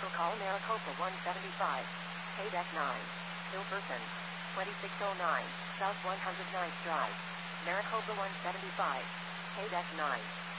For call Maricopa 175. KDEC 9. Ill person. 2609 South 109th Drive. Maricopa 175. KDEC 9.